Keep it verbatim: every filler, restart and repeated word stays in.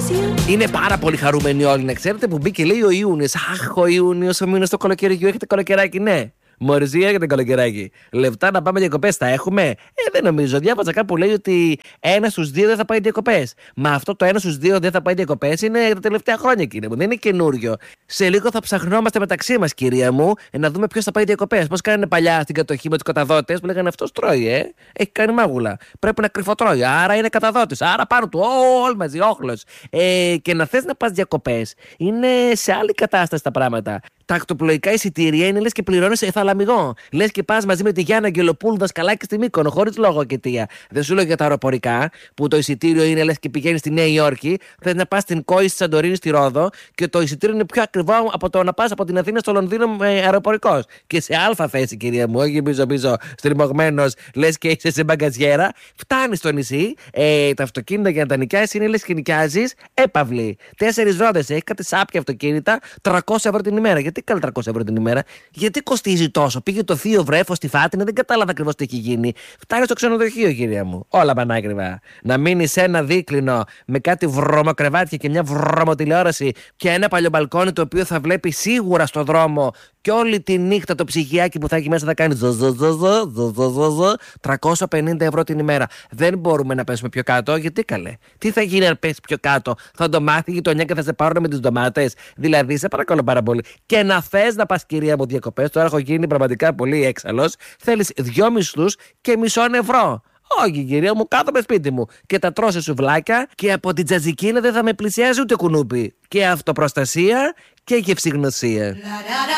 Είναι πάρα πολύ χαρούμενοι όλοι, να ξέρετε, που μπήκε λέει ο Ιούνιος. Αχ, ο Ιούνιος, ο μήνος του καλοκαιριού. Έχετε καλοκαιράκι, ναι. Μωρισία για το καλοκαιράκι. Λεφτά να πάμε διακοπές θα έχουμε? Ε, δεν νομίζω. Διάβαζα κάπου που λέει ότι ένα στους δύο δεν θα πάει διακοπές. Μα αυτό το ένα στους δύο δεν θα πάει διακοπές είναι τα τελευταία χρόνια, κύριε μου. Δεν είναι καινούριο. Σε λίγο θα ψαχνόμαστε μεταξύ μας, κυρία μου, να δούμε ποιος θα πάει διακοπές. Πώς κάνανε παλιά στην κατοχή με τους καταδότες που λέγανε αυτός τρώει, ε. Έχει κάνει μάγουλα. Πρέπει να κρυφοτρώει. Άρα είναι καταδότης. Άρα πάνω του. Όλοι μαζί, όχλος. Ε, και να θες να πας διακοπές είναι σε άλλη κατάσταση τα πράγματα. Τα ακτοπλοϊκά εισιτήρια είναι λες και πληρώνεις σε θαλαμιγό. Λες και πας μαζί με τη Γιάννα Αγγελοπούλου δασκαλάκι στη Μύκονο, χωρίς λόγο και αιτία. Δεν σου λέω για τα αεροπορικά, που το εισιτήριο είναι λες και πηγαίνεις στη Νέα Υόρκη. Θες να πας στην Κόη, στη Σαντορίνη, στη Ρόδο και το εισιτήριο είναι πιο ακριβό από το να πας από την Αθήνα στο Λονδίνο με αεροπορικός. Και σε αλφα θέση, κυρία μου, όχι πίσω-πίσω στριμωγμένος, λες και είσαι σε μπαγκαζιέρα. Φτάνεις στο νησί, ε, τα αυτοκίνητα για να τα νοικιάσεις είναι λες και νοικιάζεις έπαυλη. Τέσσερις ρόδες, έχει κάτι σάπια αυτοκίνητα, τριακόσια ευρώ την ημέρα. Γιατί καλή τριακόσια ευρώ την ημέρα? Γιατί κοστίζει τόσο? Πήγε το θείο βρέφο στη Φάτινα, δεν κατάλαβα ακριβώς τι έχει γίνει. Φτάνει στο ξενοδοχείο, κυρία μου. Όλα πανάκριβα. Να μείνει σε ένα δίκλινο με κάτι βρωμοκρεβάτια και μια βρωμοτηλεόραση και ένα παλιομπαλκόνι το οποίο θα βλέπει σίγουρα στο δρόμο και όλη τη νύχτα το ψυγιάκι που θα έχει μέσα θα κάνει τριακόσια πενήντα ευρώ την ημέρα. Δεν μπορούμε να πέσουμε πιο κάτω. Γιατί καλέ? Τι θα γίνει αν πέσει πιο κάτω? Θα το μάθει η γειτονιά και θα σε πάρουν με τις ντομάτες? Δηλαδή, σε παρακαλώ πάρα πολύ. Και να θες να πας, κυρία μου, διακοπές, τώρα έχω γίνει πραγματικά πολύ έξαλλος. Θέλεις δυο μισθούς και μισό ευρώ. Όχι, κυρία μου, κάθομαι σπίτι μου και τα τρώω σε σουβλάκια και από την τζατζικίνα δεν θα με πλησιάζει ούτε κουνούπι. Και αυτοπροστασία και γευσηγνωσία.